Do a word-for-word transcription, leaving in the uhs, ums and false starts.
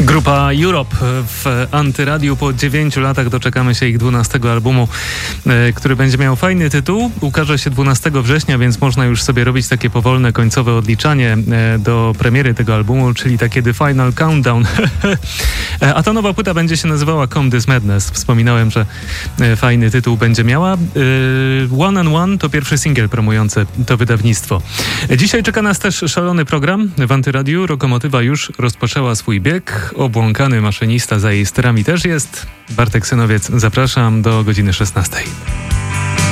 Grupa Europe w Antyradiu. Po dziewięciu latach doczekamy się ich dwunastego albumu, który będzie miał fajny tytuł. Ukaże się dwunastego września, więc można już sobie robić takie powolne, końcowe odliczanie do premiery tego albumu, czyli takie The Final Countdown. A ta nowa płyta będzie się nazywała Come This Madness. Wspominałem, że fajny tytuł będzie miała. One and One to pierwszy singiel promujący to wydawnictwo. Dzisiaj czeka nas też szalony program w Antyradiu. Lokomotywa już rozpoczęła swój bieg. Obłąkany maszynista za jej sterami też jest. Bartek Synowiec, zapraszam do godziny szesnastej.